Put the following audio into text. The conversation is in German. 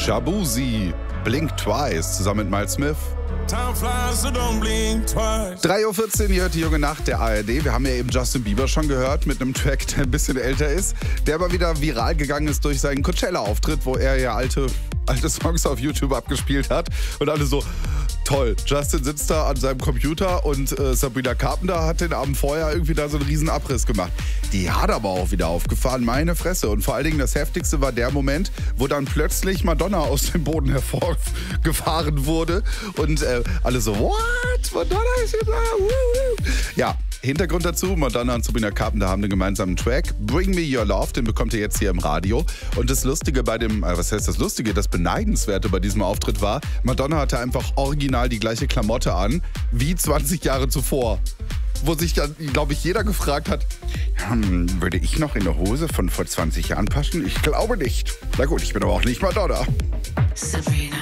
Shabuzi, Blink Twice, zusammen mit Miles Smith. 3:14 Uhr, hier hört die junge Nacht der ARD. Wir haben ja eben Justin Bieber schon gehört mit einem Track, der ein bisschen älter ist, der aber wieder viral gegangen ist durch seinen Coachella-Auftritt, wo er ja alte Songs auf YouTube abgespielt hat. Und alle so, toll, Justin sitzt da an seinem Computer und Sabrina Carpenter hat den Abend vorher irgendwie da so einen riesen Abriss gemacht. Die hat aber auch wieder aufgefahren, meine Fresse. Und vor allen Dingen das Heftigste war der Moment, wo dann plötzlich Madonna aus dem Boden hervorgefahren wurde und alle so, what? Madonna ist jetzt da? Ja, Hintergrund dazu, Madonna und Sabrina Carpenter haben einen gemeinsamen Track, Bring Me Your Love, den bekommt ihr jetzt hier im Radio. Und das Lustige bei dem, was heißt das Lustige, das Beneidenswerte bei diesem Auftritt war, Madonna hatte einfach original die gleiche Klamotte an, wie 20 Jahre zuvor. Wo sich dann, glaube ich, jeder gefragt hat, würde ich noch in eine Hose von vor 20 Jahren passen? Ich glaube nicht. Na gut, ich bin aber auch nicht Madonna. Sabrina.